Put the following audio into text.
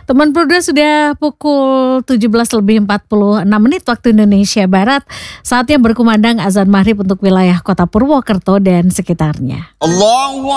Teman Purda sudah pukul 17:46 waktu Indonesia Barat. Saatnya berkumandang azan maghrib untuk wilayah kota Purwokerto dan sekitarnya. Allahu